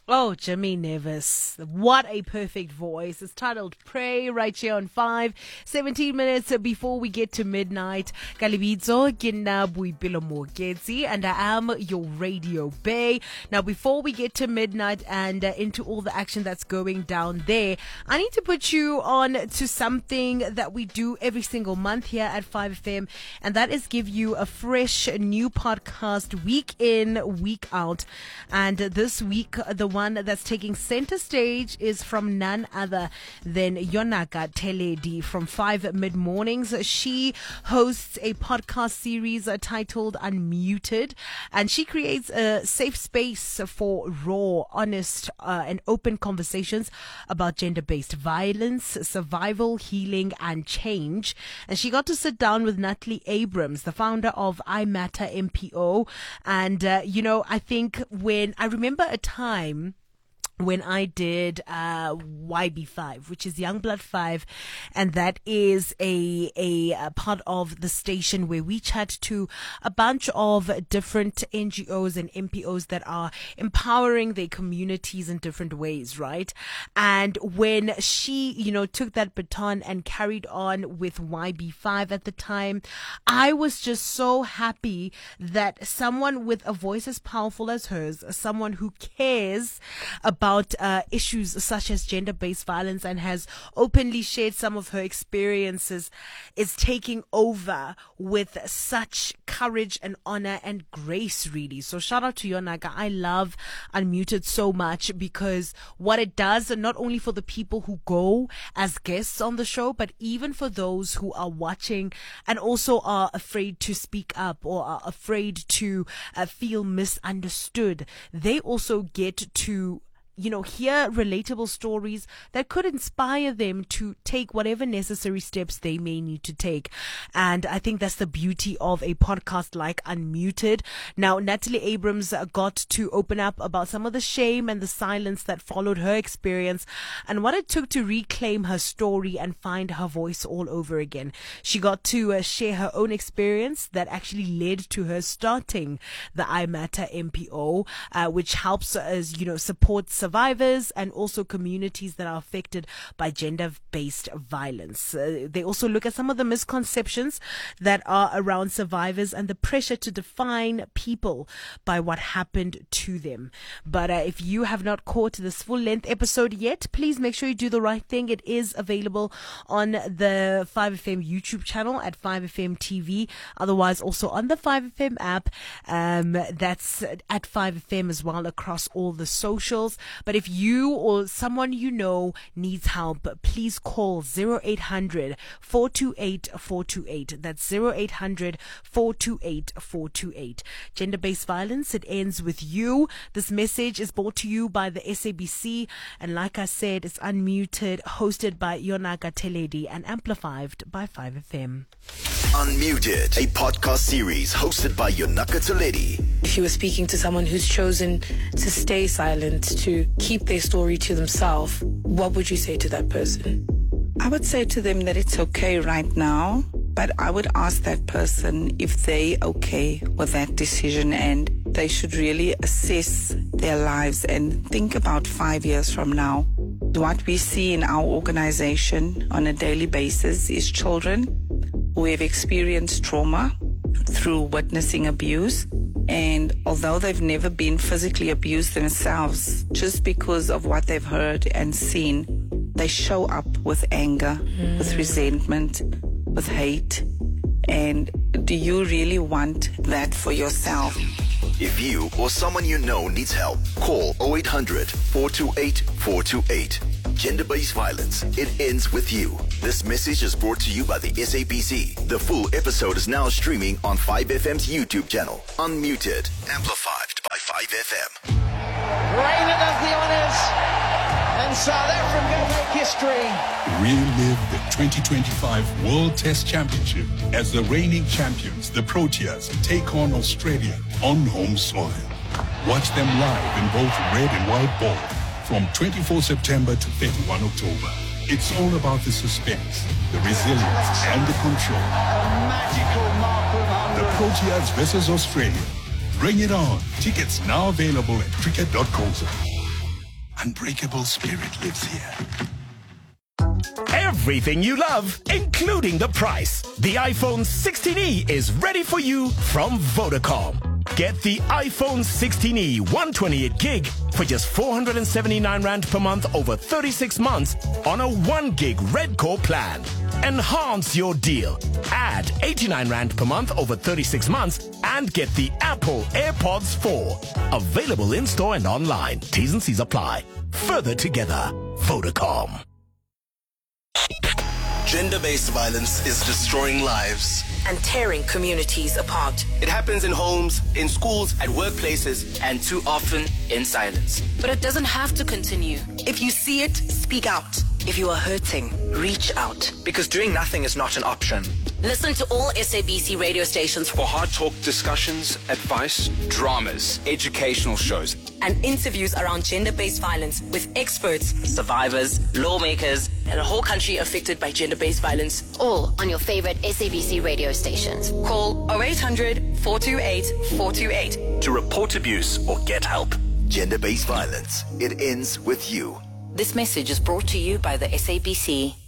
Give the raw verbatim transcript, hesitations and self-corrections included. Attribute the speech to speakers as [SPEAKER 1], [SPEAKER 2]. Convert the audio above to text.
[SPEAKER 1] Oh, Jimmy Nevis. What a perfect voice. It's titled Pray right here on five. seventeen minutes before we get to midnight. Kalibitso, Gina Buipilo Mogezi, and I am your radio bay. Now, before we get to midnight and uh, into all the action that's going down there, I need to put you on to something that we do every single month here at five F M, and that is give you a fresh new podcast week in, week out. And uh, this week, the one that's taking center stage is from none other than Yonaka Teledi from five Mid Mornings. She hosts a podcast series uh, titled Unmuted, and she creates a safe space for raw, honest, uh, and open conversations about gender-based violence, survival, healing, and change. And she got to sit down with Natalie Abrams, the founder of I Matter M P O. And, uh, you know, I think when I remember a time when I did uh, Y B five, which is Youngblood five, and that is a, a a part of the station where we chat to a bunch of different N G Os and M P Os that are empowering their communities in different ways, right? And when she, you know, took that baton and carried on with Y B five at the time, I was just so happy that someone with a voice as powerful as hers, someone who cares about about uh, issues such as gender-based violence and has openly shared some of her experiences, is taking over with such courage and honor and grace, really. So shout out to Yonaka. I love Unmuted so much because what it does, not only for the people who go as guests on the show, but even for those who are watching and also are afraid to speak up or are afraid to uh, feel misunderstood, they also get to you know, hear relatable stories that could inspire them to take whatever necessary steps they may need to take. And I think that's the beauty of a podcast like Unmuted. Now, Natalie Abrams got to open up about some of the shame and the silence that followed her experience and what it took to reclaim her story and find her voice all over again. She got to uh, share her own experience that actually led to her starting the I Matter M P O, uh, which helps us, you know, support survivors and also communities that are affected by gender-based violence. Uh, they also look at some of the misconceptions that are around survivors and the pressure to define people by what happened to them. But uh, if you have not caught this full-length episode yet, please make sure you do the right thing. It is available on the five F M YouTube channel at five F M T V. Otherwise, also on the five F M app. Um, that's at five F M as well across all the socials. But if you or someone you know needs help, please call zero eight hundred, four two eight, four two eight. That's zero eight hundred, four two eight, four two eight. Gender-based violence, it ends with you. This message is brought to you by the S A B C. And like I said, it's Unmuted, hosted by Yonaka Teledi and amplified by five F M.
[SPEAKER 2] Unmuted, a podcast series hosted by Yonaka Teledi.
[SPEAKER 3] If you were speaking to someone who's chosen to stay silent, to keep their story to themselves, what would you say to that person?
[SPEAKER 4] I would say to them that it's okay right now, but I would ask that person if they okay with that decision, and they should really assess their lives and think about five years from now. What we see in our organization on a daily basis is children who have experienced trauma through witnessing abuse. And although they've never been physically abused themselves, just because of what they've heard and seen, they show up with anger, mm. with resentment, with hate. And do you really want that for yourself?
[SPEAKER 2] If you or someone you know needs help, call zero eight hundred, four two eight, four two eight. Gender-based violence, it ends with you. This message is brought to you by the S A B C. The full episode is now streaming on five F M's YouTube channel. Unmuted, amplified by five F M.
[SPEAKER 5] Raina does the honours, and South Africa make history.
[SPEAKER 6] Relive the twenty twenty-five World Test Championship as the reigning champions, the Proteas, take on Australia on home soil. Watch them live in both red and white ball from twenty-fourth September to thirty-first October. It's all about the suspense, the resilience, and the control.
[SPEAKER 5] A magical mark of
[SPEAKER 6] The Proteas versus Australia. Bring it on. Tickets now available at cricket dot co dot za. unbreakable spirit lives here.
[SPEAKER 7] Everything you love, including the price. The iPhone sixteen E is ready for you from Vodacom. Get the iPhone sixteen E one hundred twenty-eight gig for just four hundred seventy-nine rand per month over thirty-six months on a one gig Red Core plan. Enhance your deal. Add eighty-nine rand per month over thirty-six months and get the Apple AirPods four. Available in-store and online. T's and C's apply. Further together. Vodacom.
[SPEAKER 8] Gender-based violence is destroying lives
[SPEAKER 3] and tearing communities apart.
[SPEAKER 9] It happens in homes, in schools, at workplaces, and too often in silence.
[SPEAKER 3] But it doesn't have to continue.
[SPEAKER 10] If you see it, speak out.
[SPEAKER 3] If you are hurting, reach out.
[SPEAKER 9] Because doing nothing is not an option.
[SPEAKER 3] Listen to all S A B C radio stations
[SPEAKER 11] for hard talk discussions, advice, dramas, educational shows,
[SPEAKER 3] and interviews around gender-based violence with experts,
[SPEAKER 9] survivors, lawmakers, and a whole country affected by gender-based violence.
[SPEAKER 12] All on your favorite S A B C radio stations.
[SPEAKER 3] Call oh eight hundred, four two eight, four two eight
[SPEAKER 2] to report abuse or get help. Gender-based violence. It ends with you.
[SPEAKER 12] This message is brought to you by the S A B C.